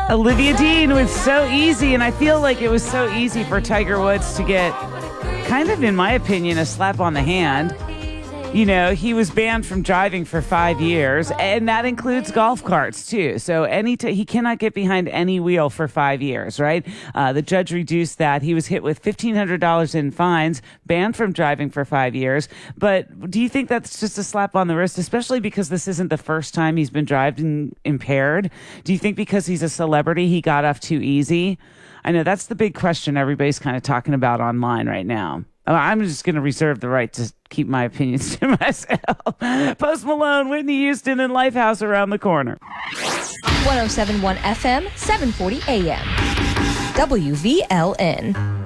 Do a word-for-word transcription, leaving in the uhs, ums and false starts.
Olivia Dean with So Easy, and I feel like it was so easy for Tiger Woods to get kind of, in my opinion, a slap on the hand. You know, he was banned from driving for five years, and that includes golf carts, too. So any t- he cannot get behind any wheel for five years, right? Uh, the judge reduced that. He was hit with fifteen hundred dollars in fines, banned from driving for five years. But do you think that's just a slap on the wrist, especially because this isn't the first time he's been driving impaired? Do you think because he's a celebrity, he got off too easy? I know that's the big question everybody's kind of talking about online right now. I'm just going to reserve the right to keep my opinions to myself. Post Malone, Whitney Houston, and Lifehouse around the corner. one oh seven point one F M, seven forty A M. W V L N.